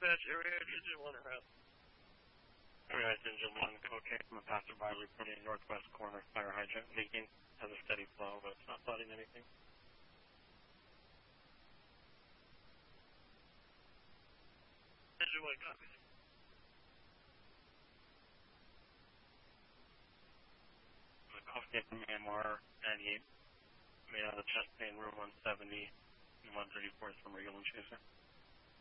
dispatch area, engine 1 around. Alright, engine 1, okay, from a passerby reporting northwest corner, fire hydrant leaking, has a steady flow, but it's not flooding anything. Engine 1 copies. The cough came from AMR 98, made out of chest pain, room 170, and 134 is from Regal and Chaser.